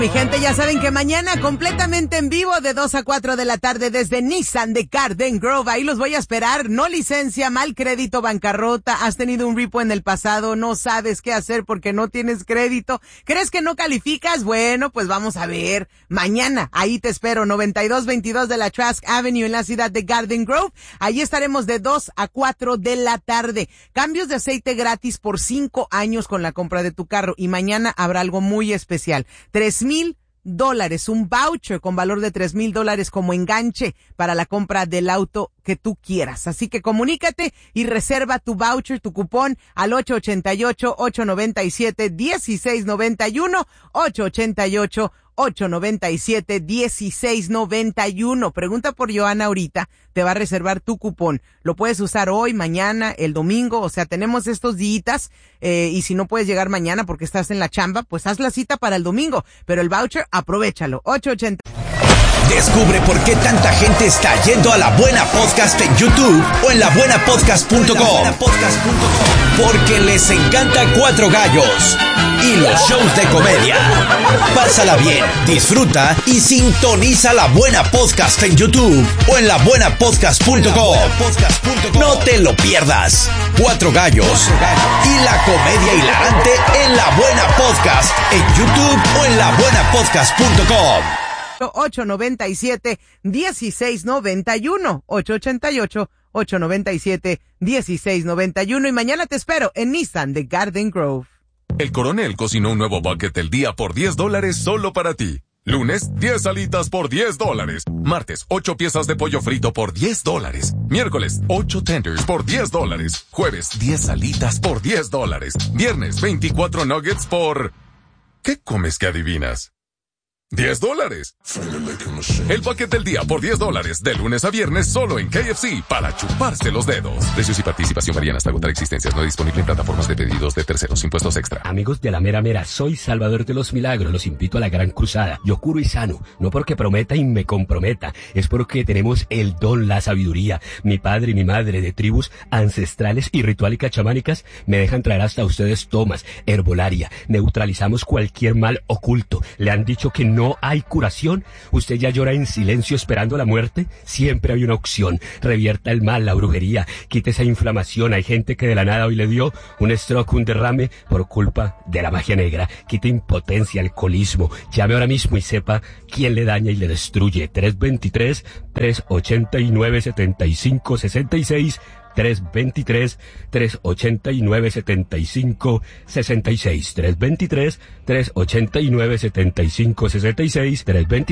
mi gente, ya saben que mañana completamente en vivo de 2 a 4 de la tarde desde Nissan de Garden Grove. Ahí los voy a esperar. No licencia, mal crédito, bancarrota. Has tenido un repo en el pasado, no sabes qué hacer porque no tienes crédito. ¿Crees que no calificas? Bueno, pues vamos a ver. Mañana, ahí te espero, 9222 de la Trask Avenue en la ciudad de Garden Grove. Ahí estaremos de 2 a 4 de la tarde. Cambios de aceite gratis por 5 años con la compra de tu carro. Y mañana habrá algo muy especial. $3,000, un voucher con valor de $3,000 como enganche para la compra del auto que tú quieras. Así que comunícate y reserva tu voucher, tu cupón al 888-897-1691, 888-897-1691. Pregunta por Joana ahorita, te va a reservar tu cupón. Lo puedes usar hoy, mañana, el domingo, o sea, tenemos estos días, y si no puedes llegar mañana porque estás en la chamba, pues haz la cita para el domingo, pero el voucher, aprovéchalo. 880. Descubre por qué tanta gente está yendo a La Buena Podcast en YouTube o en labuenapodcast.com. Porque les encanta Cuatro Gallos y los shows de comedia. Pásala bien, disfruta y sintoniza La Buena Podcast en YouTube o en labuenapodcast.com. No te lo pierdas. Cuatro Gallos y la comedia hilarante en La Buena Podcast en YouTube o en labuenapodcast.com. 897-1691, 888-897-1691, y mañana te espero en Nissan de Garden Grove. El Coronel cocinó un nuevo bucket del día por $10 solo para ti. Lunes, 10 alitas por $10. Martes, 8 piezas de pollo frito por $10. Miércoles, 8 tenders por $10. Jueves, 10 alitas por $10. Viernes, 24 nuggets por... ¿Qué comes que adivinas? $10. El bucket del día por $10, de lunes a viernes solo en KFC, para chuparse los dedos. Precios y participación varían hasta agotar existencias. No disponible en plataformas de pedidos de terceros. Impuestos extra. Amigos de la mera mera, soy Salvador de los Milagros. Los invito a la gran cruzada. Yo curo y sano, no porque prometa y me comprometa, es porque tenemos el don, la sabiduría. Mi padre y mi madre, de tribus ancestrales y rituálicas chamánicas, me dejan traer hasta ustedes tomas, herbolaria. Neutralizamos cualquier mal oculto. Le han dicho que no hay curación. Usted ya llora en silencio esperando la muerte. Siempre hay una opción. Revierta el mal, la brujería, quite esa inflamación. Hay gente que de la nada hoy le dio un stroke, un derrame por culpa de la magia negra. Quite impotencia, alcoholismo. Llame ahora mismo y sepa quién le daña y le destruye. 323-389-7566. 323-389-7566. 323-389-7566.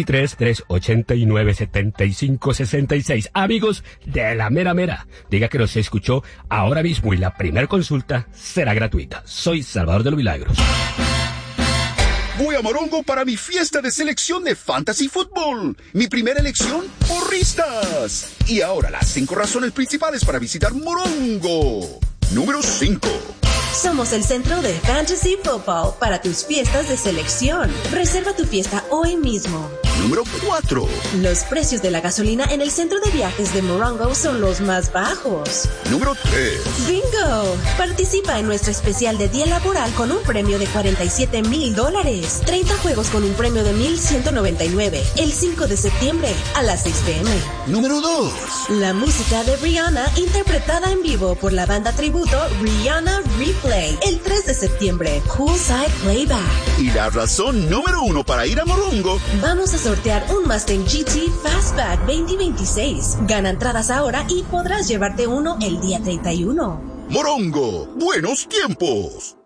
323-389-7566. Amigos de la mera mera, diga que nos escuchó ahora mismo y la primera consulta será gratuita. Soy Salvador de los Milagros. Voy a Morongo para mi fiesta de selección de Fantasy Football. Mi primera elección, porristas. Y ahora las 5 razones principales para visitar Morongo. Número 5. Somos el centro de Fantasy Football para tus fiestas de selección. Reserva tu fiesta hoy mismo. Número 4. Los precios de la gasolina en el centro de viajes de Morongo son los más bajos. Número 3. ¡Bingo! Participa en nuestro especial de día laboral con un premio de $47,000. 30 juegos con un premio de $1,199. El 5 de septiembre a las 6 p.m. Número 2. La música de Rihanna interpretada en vivo por la banda tributo Rihanna Replay. El 3 de septiembre, Poolside Playback. Y la razón número 1 para ir a Morongo. Vamos a sortear un Mustang GT Fastback 2026. Gana entradas ahora y podrás llevarte uno el día 31. Morongo, buenos tiempos.